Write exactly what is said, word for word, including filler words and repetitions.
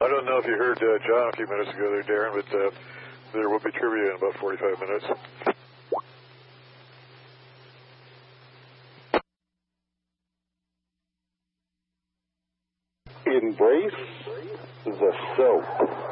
I don't know if you heard uh, John a few minutes ago there, Darren, but uh, there will be trivia in about forty-five minutes. Embrace the soap.